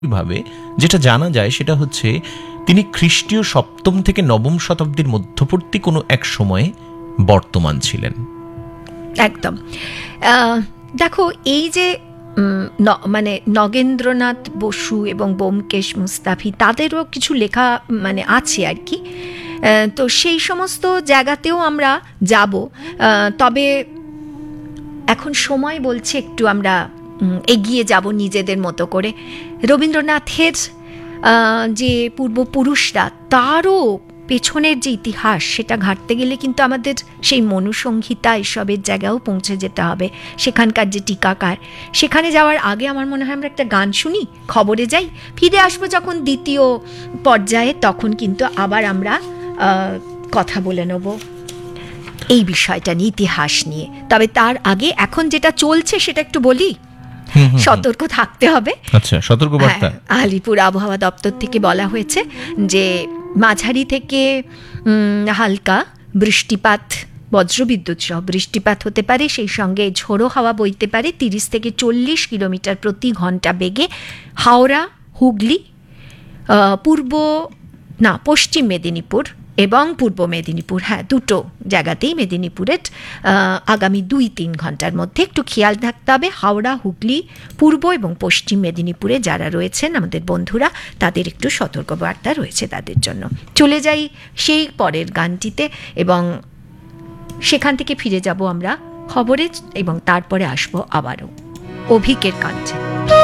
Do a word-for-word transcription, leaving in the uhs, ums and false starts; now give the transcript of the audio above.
ভাবে যেটা জানা যায় সেটা হচ্ছে তিনি খ্রিস্টীয় সপ্তম থেকে নবম শতাব্দীর মধ্যবর্তী কোনো এক সময়ে বর্তমান ছিলেন। একদম। দেখো, এই যে মানে নগেন্দ্রনাথ বসু এবং ব্যোমকেশ মুস্তাফি, তাদেরও কিছু লেখা মানে আছে আর কি। তো সেই সমস্ত জায়গাতেও আমরা যাব, তবে এখন সময় বলছে একটু আমরা এগিয়ে যাব নিজেদের মতো করে। রবীন্দ্রনাথের যে পূর্বপুরুষরা, তারও পেছনের যে ইতিহাস, সেটা ঘাঁটতে গেলে কিন্তু আমাদের সেই মনুসংহিতা এসবের জায়গাও পৌঁছে যেতে হবে। সেখানকার যে টিকাকার, সেখানে যাওয়ার আগে আমার মনে হয় আমরা একটা গান শুনি, খবরে যাই, ফিরে আসবো যখন দ্বিতীয় পর্যায়ে, তখন কিন্তু আবার আমরা কথা বলে নেব এই বিষয়টা নিয়ে, ইতিহাস নিয়ে। তবে তার আগে এখন যেটা চলছে সেটা একটু বলি। সতর্ক থাকতে হবে। আচ্ছা, সতর্কবার্তা। আলিপুর আবহাওয়া দপ্তর থেকে বলা হয়েছে যে মাঝারি থেকে হালকা বৃষ্টিপাত, বজ্রবিদ্যুৎ সহ বৃষ্টিপাত হতে পারে, সেই সঙ্গে ঝোড়ো হাওয়া বইতে পারে তিরিশ থেকে চল্লিশ কিলোমিটার প্রতি ঘন্টা বেগে হাওড়া, হুগলি, পূর্ব না পশ্চিম মেদিনীপুর এবং পূর্ব মেদিনীপুর, হ্যাঁ দুটো জায়গাতেই মেদিনীপুরের আগামী দুই তিন ঘন্টার মধ্যে একটু খেয়াল থাকতে হবে। হাওড়া, হুগলি, পূর্ব এবং পশ্চিম মেদিনীপুরে যারা রয়েছেন আমাদের বন্ধুরা, তাদের একটু সতর্কবার্তা রয়েছে তাদের জন্য। চলে যাই সেই পরের গানটিতে এবং সেখান থেকে ফিরে যাব আমরা খবরে, এবং তারপরে আসবো আবারও অভিকের কাছে।